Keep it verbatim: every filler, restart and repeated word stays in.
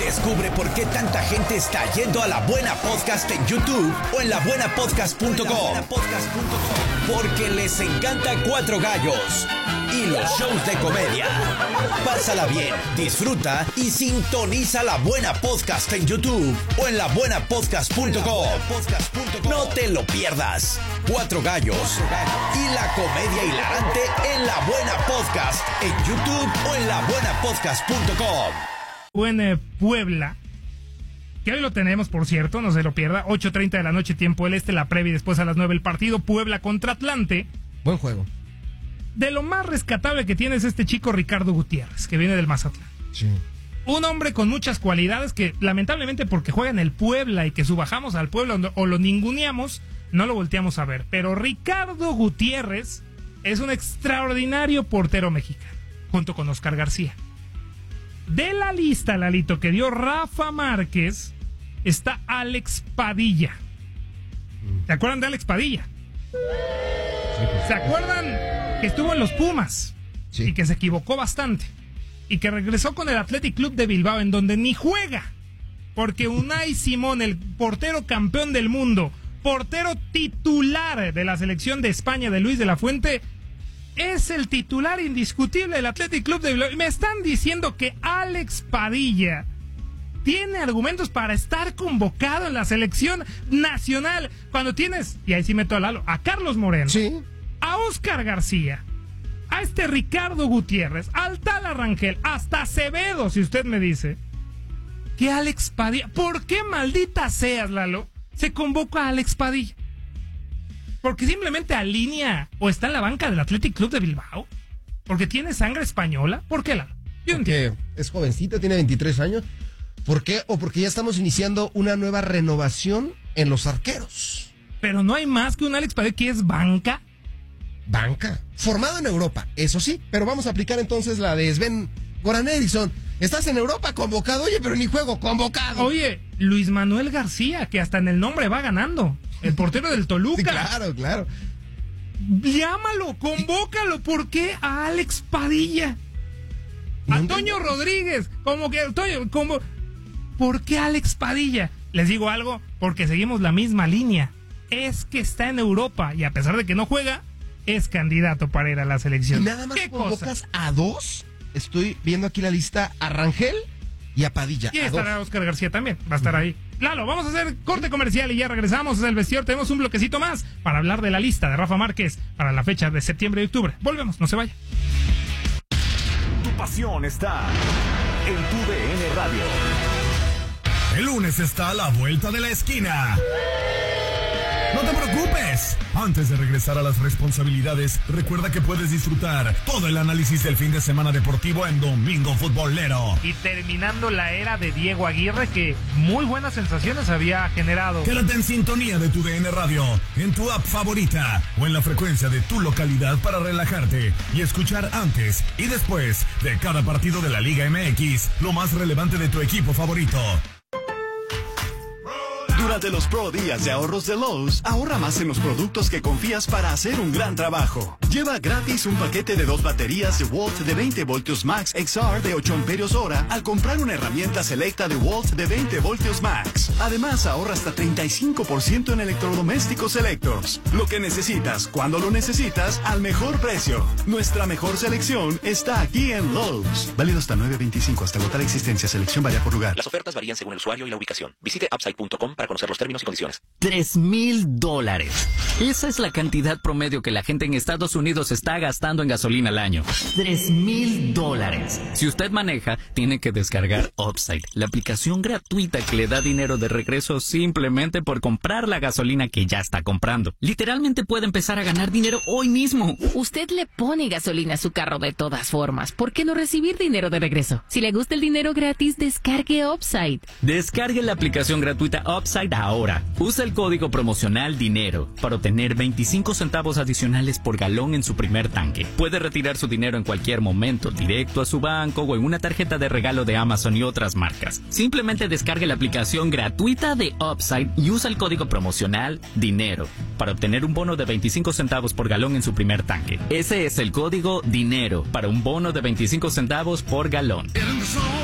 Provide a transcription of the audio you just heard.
Descubre por qué tanta gente está yendo a La Buena Podcast en YouTube o en la buena podcast punto com. Porque les encanta Cuatro Gallos y los shows de comedia. Pásala bien, disfruta y sintoniza La Buena Podcast en YouTube o en la buena podcast punto com. No te lo pierdas. Cuatro Gallos y la comedia hilarante en La Buena Podcast en YouTube o en la buena podcast punto com. En eh, Puebla, que hoy lo tenemos, por cierto, no se lo pierda, ocho treinta de la noche, tiempo del este, la previa y después a las nueve el partido, Puebla contra Atlante. Buen juego. De lo más rescatable que tiene es este chico Ricardo Gutiérrez, que viene del Mazatlán. Sí. Un hombre con muchas cualidades que, lamentablemente, porque juega en el Puebla y que subajamos al Puebla o lo ninguneamos, no lo volteamos a ver. Pero Ricardo Gutiérrez es un extraordinario portero mexicano, junto con Oscar García. De la lista, Lalito, que dio Rafa Márquez, está Alex Padilla. ¿Se acuerdan de Alex Padilla? ¿Se acuerdan que estuvo en los Pumas? Sí. Y que se equivocó bastante. Y que regresó con el Athletic Club de Bilbao, en donde ni juega. Porque Unai Simón, el portero campeón del mundo, portero titular de la selección de España de Luis de la Fuente, es el titular indiscutible del Athletic Club de Bilbao. Y me están diciendo que Alex Padilla tiene argumentos para estar convocado en la selección nacional. Cuando tienes, y ahí sí meto a Lalo, a Carlos Moreno, sí, a Oscar García, a este Ricardo Gutiérrez, al tal Arrangel, hasta Acevedo, si usted me dice que Alex Padilla, ¿por qué maldita seas, Lalo, se convoca a Alex Padilla? Porque simplemente alinea o está en la banca del Athletic Club de Bilbao. Porque tiene sangre española. ¿Por qué, Lalo? Yo porque entiendo. Es jovencito, tiene veintitrés años. ¿Por qué? O porque ya estamos iniciando una nueva renovación en los arqueros. Pero no hay más que un Alex Padilla que es banca. Banca. Formado en Europa, eso sí. Pero vamos a aplicar entonces la de Sven Goran Eriksson. Estás en Europa convocado, oye, pero ni juego, convocado. Oye, Luis Manuel García, que hasta en el nombre va ganando. El portero del Toluca. Sí, claro, claro. Llámalo, convócalo. ¿Por qué a Alex Padilla? A no Toño Rodríguez. Como que Toño, como... ¿Por qué Alex Padilla? Les digo algo, porque seguimos la misma línea. Es que está en Europa y a pesar de que no juega, es candidato para ir a la selección. ¿Y nada más ¿Qué convocas cosa? A dos? Estoy viendo aquí la lista, a Rangel y a Padilla. Y a estará dos. Oscar García también, va a estar ahí. Lalo, vamos a hacer corte comercial y ya regresamos al vestidor. Tenemos un bloquecito más para hablar de la lista de Rafa Márquez para la fecha de septiembre y octubre. Volvemos, no se vaya. Tu pasión está en tu D N Radio. El lunes está a la vuelta de la esquina. No te preocupes. Antes de regresar a las responsabilidades, recuerda que puedes disfrutar todo el análisis del fin de semana deportivo en Domingo Futbolero. Y terminando la era de Diego Aguirre, que muy buenas sensaciones había generado. Quédate en sintonía de tu D N Radio, en tu app favorita o en la frecuencia de tu localidad para relajarte y escuchar antes y después de cada partido de la Liga M X lo más relevante de tu equipo favorito. Durante los Pro Días de Ahorros de Lowe's, ahorra más en los productos que confías para hacer un gran trabajo. Lleva gratis un paquete de dos baterías de Walt de veinte voltios Max X R de ocho amperios hora al comprar una herramienta selecta de Walt de veinte voltios Max. Además, ahorra hasta treinta y cinco por ciento en electrodomésticos selectos. Lo que necesitas, cuando lo necesitas, al mejor precio. Nuestra mejor selección está aquí en Lowe's. Válido hasta nueve veinticinco, hasta agotar existencia. Selección varía por lugar. Las ofertas varían según el usuario y la ubicación. Visite upside punto com para conocer los términos y condiciones. Tres mil dólares. Esa es la cantidad promedio que la gente en Estados Unidos está gastando en gasolina al año. Tres mil dólares. Si usted maneja, tiene que descargar Upside, la aplicación gratuita que le da dinero de regreso simplemente por comprar la gasolina que ya está comprando. Literalmente puede empezar a ganar dinero hoy mismo. Usted le pone gasolina a su carro de todas formas. ¿Por qué no recibir dinero de regreso? Si le gusta el dinero gratis, descargue Upside. Descargue la aplicación gratuita Upside ahora. Usa el código promocional DINERO para obtener veinticinco centavos adicionales por galón en su primer tanque. Puede retirar su dinero en cualquier momento, directo a su banco o en una tarjeta de regalo de Amazon y otras marcas. Simplemente descargue la aplicación gratuita de Upside y usa el código promocional DINERO para obtener un bono de veinticinco centavos por galón en su primer tanque. Ese es el código DINERO para un bono de veinticinco centavos por galón.